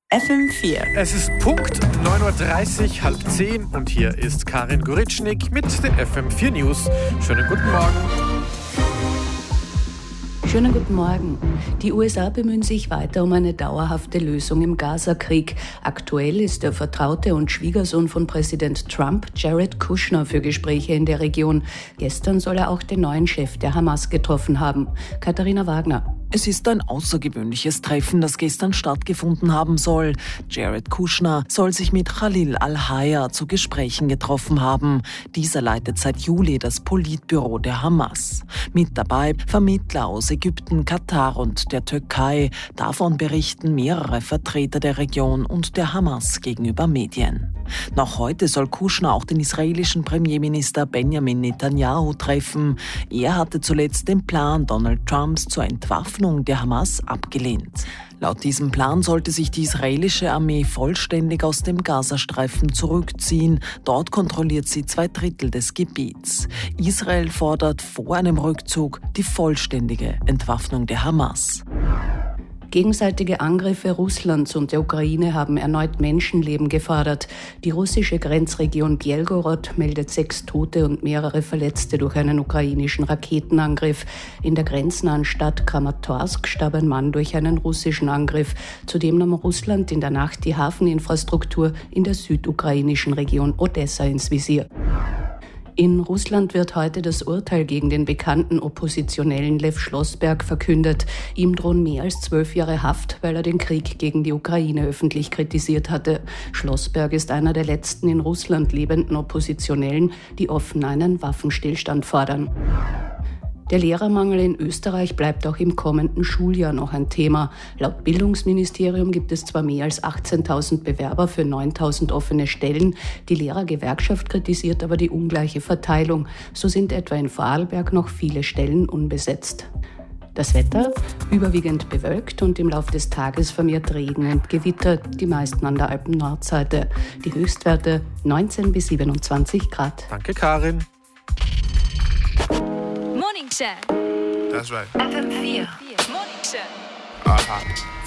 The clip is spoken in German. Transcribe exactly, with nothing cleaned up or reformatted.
F M vier. Es ist Punkt neun Uhr dreißig, halb zehn und hier ist Karin Goritschnik mit den F M vier News. Schönen guten Morgen. Schönen guten Morgen. Die U S A bemühen sich weiter um eine dauerhafte Lösung im Gaza-Krieg. Aktuell ist der Vertraute und Schwiegersohn von Präsident Trump, Jared Kushner, für Gespräche in der Region. Gestern soll er auch den neuen Chef der Hamas getroffen haben. Katharina Wagner. Es ist ein außergewöhnliches Treffen, das gestern stattgefunden haben soll. Jared Kushner soll sich mit Khalil al-Hayya zu Gesprächen getroffen haben. Dieser leitet seit Juli das Politbüro der Hamas. Mit dabei Vermittler aus Ägypten, Katar und der Türkei. Davon berichten mehrere Vertreter der Region und der Hamas gegenüber Medien. Noch heute soll Kushner auch den israelischen Premierminister Benjamin Netanyahu treffen. Er hatte zuletzt den Plan Donald Trumps zur Entwaffnung der Hamas abgelehnt. Laut diesem Plan sollte sich die israelische Armee vollständig aus dem Gazastreifen zurückziehen. Dort kontrolliert sie zwei Drittel des Gebiets. Israel fordert vor einem Rückzug die vollständige Entwaffnung der Hamas. Gegenseitige Angriffe Russlands und der Ukraine haben erneut Menschenleben gefordert. Die russische Grenzregion Belgorod meldet sechs Tote und mehrere Verletzte durch einen ukrainischen Raketenangriff. In der grenznahen Stadt Kramatorsk starb ein Mann durch einen russischen Angriff. Zudem nahm Russland in der Nacht die Hafeninfrastruktur in der südukrainischen Region Odessa ins Visier. In Russland wird heute das Urteil gegen den bekannten Oppositionellen Lew Schlossberg verkündet. Ihm drohen mehr als zwölf Jahre Haft, weil er den Krieg gegen die Ukraine öffentlich kritisiert hatte. Schlossberg ist einer der letzten in Russland lebenden Oppositionellen, die offen einen Waffenstillstand fordern. Der Lehrermangel in Österreich bleibt auch im kommenden Schuljahr noch ein Thema. Laut Bildungsministerium gibt es zwar mehr als achtzehntausend Bewerber für neuntausend offene Stellen. Die Lehrergewerkschaft kritisiert aber die ungleiche Verteilung. So sind etwa in Vorarlberg noch viele Stellen unbesetzt. Das Wetter überwiegend bewölkt und im Laufe des Tages vermehrt Regen und Gewitter, die meisten an der Alpen-Nordseite. Die Höchstwerte neunzehn bis siebenundzwanzig Grad. Danke, Karin. Morning Show. That's right. F M vier. Morning Show. Aha.